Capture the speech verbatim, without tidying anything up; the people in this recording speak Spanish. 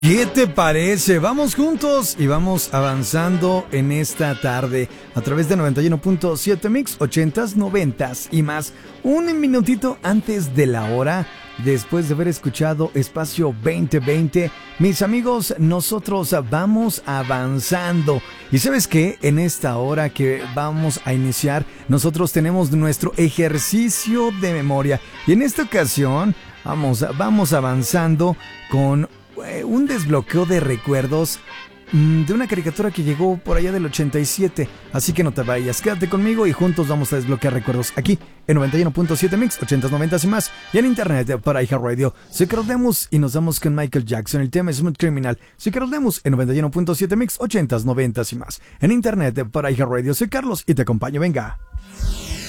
¿Qué te parece? Vamos juntos y vamos avanzando en esta tarde a través de noventa y uno punto siete Mix, ochentas, noventas y más. Un minutito antes de la hora, después de haber escuchado Espacio veinte veinte, mis amigos, nosotros vamos avanzando. Y ¿sabes qué? En esta hora que vamos a iniciar, nosotros tenemos nuestro ejercicio de memoria. Y en esta ocasión vamos, vamos avanzando con un desbloqueo de recuerdos mmm, de una caricatura que llegó por allá del ochenta y siete. Así que no te vayas, quédate conmigo y juntos vamos a desbloquear recuerdos aquí en noventa y uno punto siete Mix, ochentas, noventas y más, y en internet para iHeartRadio. Soy Carlos Lemus y nos vamos con Michael Jackson. El tema es Smooth Criminal. Soy Carlos Lemus en noventa y uno punto siete Mix, ochentas, noventas y más, en internet para iHeartRadio. Soy Carlos y te acompaño, venga.